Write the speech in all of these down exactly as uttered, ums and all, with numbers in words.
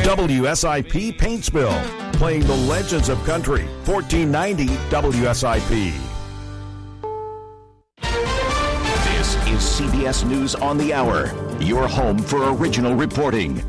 W S I P Paintsville, playing the legends of country. fourteen ninety W S I P. This is C B S News on the Hour, your home for original reporting.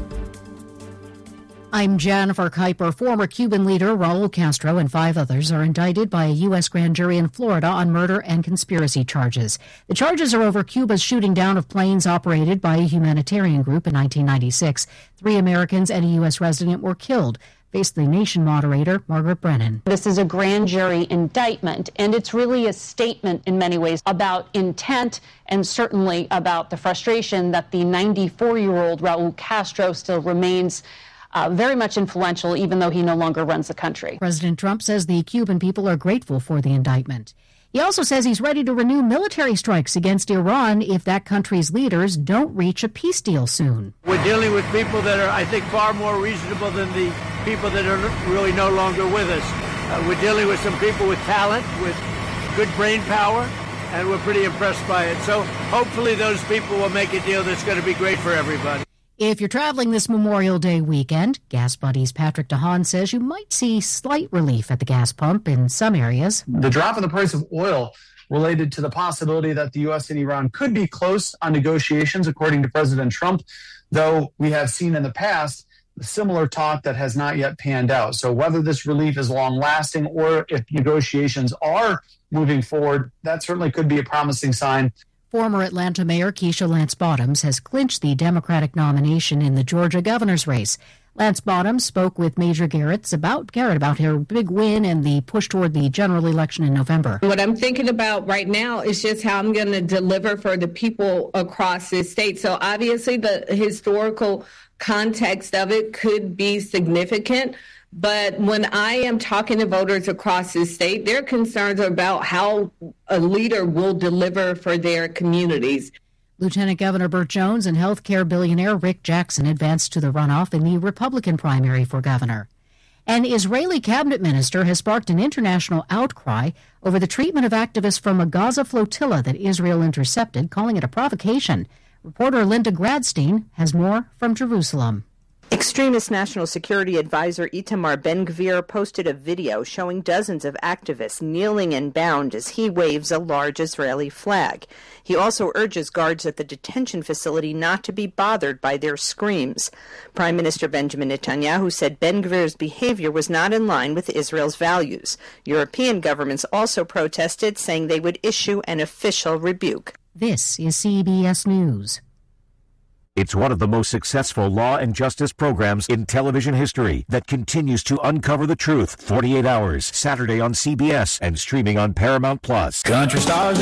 I'm Jennifer Kuiper. Former Cuban leader Raul Castro and five others are indicted by a U S grand jury in Florida on murder and conspiracy charges. The charges are over Cuba's shooting down of planes operated by a humanitarian group in nineteen ninety-six. Three Americans and a U S resident were killed. Face the Nation moderator, Margaret Brennan. This is a grand jury indictment, and it's really a statement in many ways about intent and certainly about the frustration that the ninety-four-year-old Raul Castro still remains Uh, very much influential, even though he no longer runs the country. President Trump says the Cuban people are grateful for the indictment. He also says he's ready to renew military strikes against Iran if that country's leaders don't reach a peace deal soon. We're dealing with people that are, I think, far more reasonable than the people that are really no longer with us. Uh, we're dealing with some people with talent, with good brain power, and we're pretty impressed by it. So hopefully those people will make a deal that's going to be great for everybody. If you're traveling this Memorial Day weekend, Gas Buddies Patrick DeHaan says you might see slight relief at the gas pump in some areas. The drop in the price of oil related to the possibility that the U S and Iran could be close on negotiations, according to President Trump, though we have seen in the past similar talk that has not yet panned out. So whether this relief is long-lasting or if negotiations are moving forward, that certainly could be a promising sign. Former Atlanta Mayor Keisha Lance Bottoms has clinched the Democratic nomination in the Georgia governor's race. Lance Bottoms spoke with Major Garrett about Garrett about her big win and the push toward the general election in November. What I'm thinking about right now is just how I'm going to deliver for the people across this state. So obviously the historical context of it could be significant. But when I am talking to voters across the state, their concerns are about how a leader will deliver for their communities. Lieutenant Governor Burt Jones and healthcare billionaire Rick Jackson advanced to the runoff in the Republican primary for governor. An Israeli cabinet minister has sparked an international outcry over the treatment of activists from a Gaza flotilla that Israel intercepted, calling it a provocation. Reporter Linda Gradstein has more from Jerusalem. Extremist National Security Advisor Itamar Ben-Gvir posted a video showing dozens of activists kneeling and bound as he waves a large Israeli flag. He also urges guards at the detention facility not to be bothered by their screams. Prime Minister Benjamin Netanyahu said Ben-Gvir's behavior was not in line with Israel's values. European governments also protested, saying they would issue an official rebuke. This is C B S News. It's one of the most successful law and justice programs in television history that continues to uncover the truth forty-eight hours, Saturday on C B S and streaming on Paramount Plus. Country stars